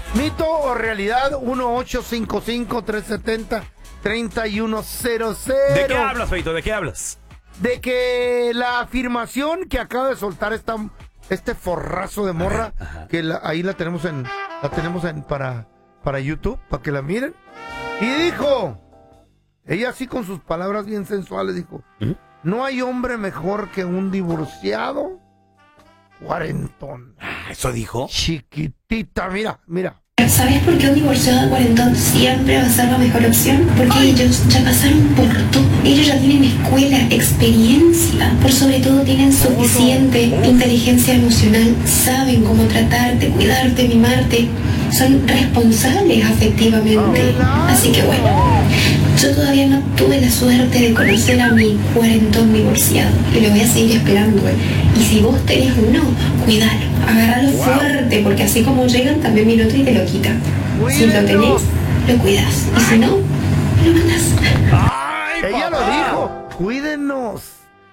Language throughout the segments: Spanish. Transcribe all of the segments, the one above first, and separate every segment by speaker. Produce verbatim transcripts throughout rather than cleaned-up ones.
Speaker 1: ¿Mito o realidad? uno ocho cinco cinco, tres siete cero, tres uno cero cero.
Speaker 2: ¿De qué hablas, Feito? ¿De qué hablas?
Speaker 1: De que la afirmación que acaba de soltar esta, este forrazo de morra,
Speaker 2: Ajá, ajá.
Speaker 1: que la, ahí la tenemos en la tenemos en para, para YouTube, para que la miren. Y dijo, ella así con sus palabras bien sensuales, dijo,
Speaker 2: ¿Mm?
Speaker 1: no hay hombre mejor que un divorciado cuarentón.
Speaker 2: ¿Eso dijo?
Speaker 1: Chiquitita, mira, mira.
Speaker 3: ¿Sabes por qué un divorciado cuarentón siempre va a ser la mejor opción? Porque ellos ya pasaron por todo. Ellos ya tienen escuela, experiencia. Por sobre todo tienen suficiente inteligencia emocional. Saben cómo tratarte, cuidarte, mimarte. Son responsables afectivamente. Así que bueno, yo todavía no tuve la suerte de conocer a mi cuarentón divorciado. Y lo voy a seguir esperando. ¿eh? Y si vos tenés uno, cuidalo. Agárralo wow. fuerte, porque así como llegan, también viene otro y te lo quita. Cuídenos. Si lo tenés, lo cuidas. Y si no, lo mandas.
Speaker 1: Ay, ella papá. Lo dijo. Cuídenos.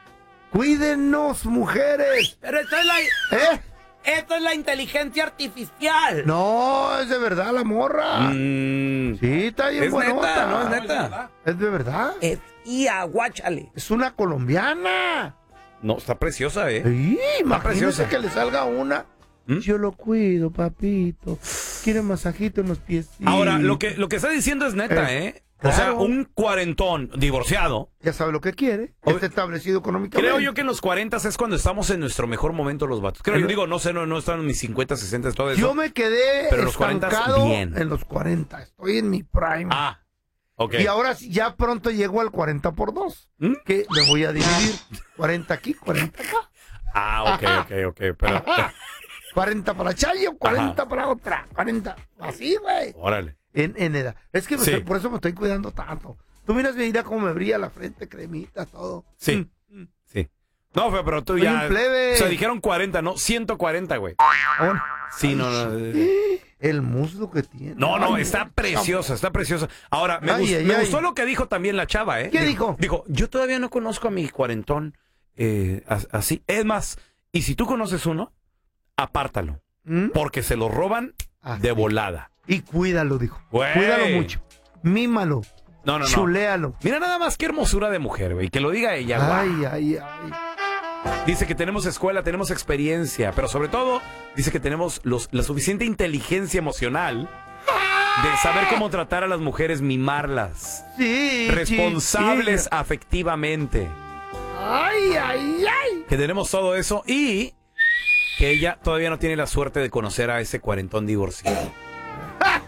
Speaker 1: Cuídenos, mujeres.
Speaker 2: Pero esto es la...
Speaker 1: ¿Eh?
Speaker 2: Esto es la inteligencia artificial.
Speaker 1: No, es de verdad la morra.
Speaker 2: Mm.
Speaker 1: Sí, está bien
Speaker 2: es
Speaker 1: buenota.
Speaker 2: Neta, no, es neta.
Speaker 1: ¿Es de verdad?
Speaker 2: Es ia, guáchale.
Speaker 1: Es una colombiana.
Speaker 2: No, está preciosa, ¿eh?
Speaker 1: Sí, imagínese
Speaker 2: preciosa.
Speaker 1: que le salga una. ¿Mm? Yo lo cuido, papito. Quiere masajito en los pies.
Speaker 2: Ahora, lo que, lo que está diciendo es neta, ¿eh? ¿eh? Claro. O sea, un cuarentón divorciado.
Speaker 1: Ya sabe lo que quiere. Está establecido económicamente.
Speaker 2: Creo yo que en los cuarenta es cuando estamos en nuestro mejor momento los vatos. Creo yo, digo, no sé, no, no están en mis cincuenta, sesenta, todo eso.
Speaker 1: Yo me quedé
Speaker 2: pero
Speaker 1: estancado
Speaker 2: los bien.
Speaker 1: en los cuarenta. Estoy en mi prime.
Speaker 2: Ah, ok.
Speaker 1: Y ahora ya pronto llego al cuarenta por dos. ¿Mm? Que me voy a dividir. cuarenta aquí, cuarenta acá.
Speaker 2: Ah, ok, ok, ok. Pero...
Speaker 1: cuarenta para Chayo, cuarenta
Speaker 2: Ajá.
Speaker 1: para otra. cuarenta. Así, güey.
Speaker 2: Órale.
Speaker 1: En, en edad. Es que me
Speaker 2: sí.
Speaker 1: estoy, por eso me estoy cuidando tanto. Tú miras, mira cómo me brilla la frente, cremita, todo.
Speaker 2: Sí, mm. sí. No, pero tú
Speaker 1: Soy
Speaker 2: ya...
Speaker 1: un plebe.
Speaker 2: O sea, dijeron cuarenta, ¿no? ciento cuarenta, güey.
Speaker 1: Oh,
Speaker 2: sí, no, no.
Speaker 1: El muslo que tiene.
Speaker 2: No, no, está preciosa, está preciosa. Ahora, me,
Speaker 1: ay,
Speaker 2: gust,
Speaker 1: ay,
Speaker 2: me
Speaker 1: ay.
Speaker 2: gustó lo que dijo también la chava, ¿eh?
Speaker 1: ¿Qué dijo?
Speaker 2: Dijo, yo todavía no conozco a mi cuarentón eh, así. Es más, y si tú conoces uno, apártalo. ¿Mm? Porque se lo roban ah, de volada.
Speaker 1: Y cuídalo, dijo.
Speaker 2: Güey.
Speaker 1: Cuídalo mucho. Mímalo.
Speaker 2: No, no, no.
Speaker 1: Chuléalo.
Speaker 2: Mira nada más qué hermosura de mujer, güey. Que lo diga ella,
Speaker 1: ay,
Speaker 2: güey.
Speaker 1: Ay, ay,
Speaker 2: Dice que tenemos escuela, tenemos experiencia, pero sobre todo dice que tenemos los, la suficiente inteligencia emocional de saber cómo tratar a las mujeres, mimarlas.
Speaker 1: Sí.
Speaker 2: Responsables
Speaker 1: sí.
Speaker 2: afectivamente.
Speaker 1: Ay, ay, ay.
Speaker 2: Que tenemos todo eso y que ella todavía no tiene la suerte de conocer a ese cuarentón divorciado.
Speaker 1: ¡Ah!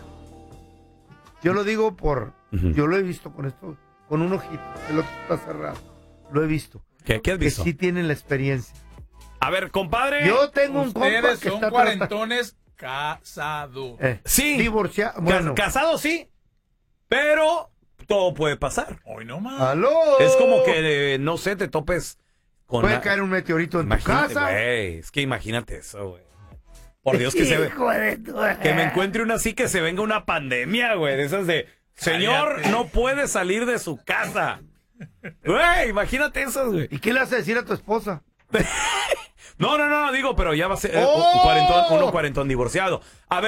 Speaker 1: Yo lo digo por...
Speaker 2: Uh-huh.
Speaker 1: Yo lo he visto con esto, con un ojito. El ojo está cerrado. Lo he visto.
Speaker 2: ¿Qué, ¿Qué has visto?
Speaker 1: Que sí tienen la experiencia.
Speaker 2: A ver, compadre.
Speaker 1: Yo tengo un compa que
Speaker 4: son
Speaker 1: está
Speaker 4: cuarentones casados.
Speaker 1: Eh,
Speaker 2: sí.
Speaker 1: Divorciado. Bueno.
Speaker 2: Casado sí, pero todo puede pasar.
Speaker 4: Hoy no más.
Speaker 1: ¡Aló!
Speaker 2: Es como que, eh, no sé, te topes con...
Speaker 1: Puede
Speaker 2: la...
Speaker 1: caer un meteorito en
Speaker 2: imagínate,
Speaker 1: tu casa.
Speaker 2: Wey, es que imagínate eso, güey. Por Dios que se ve. Que me encuentre una así, que se venga una pandemia, güey. De esas de, señor, cállate, no puede salir de su casa. Güey, imagínate eso, güey.
Speaker 1: ¿Y qué le vas a decir a tu esposa?
Speaker 2: No, no, no, digo, pero ya va a ser
Speaker 1: ¡Oh!
Speaker 2: un cuarentón, uno cuarentón divorciado. A ver.